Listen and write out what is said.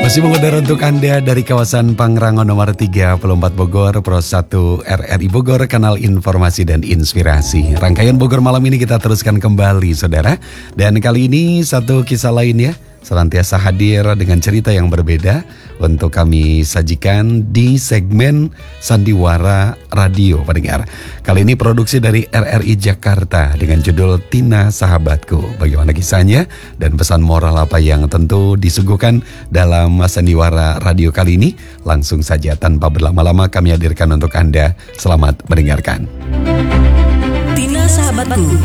Masih mengudara untuk Anda dari kawasan Pangrango nomor 34 Bogor, Pro 1 RRI Bogor, Kanal Informasi dan Inspirasi. Rangkaian Bogor malam ini kita teruskan kembali, saudara. Dan kali ini satu kisah lain ya, senantiasa hadir dengan cerita yang berbeda untuk kami sajikan di segmen Sandiwara Radio pendengar. Kali ini produksi dari RRI Jakarta dengan judul Tina Sahabatku. Bagaimana kisahnya dan pesan moral apa yang tentu disuguhkan dalam Sandiwara Radio kali ini? Langsung saja tanpa berlama-lama kami hadirkan untuk Anda. Selamat mendengarkan. Tina Sahabatku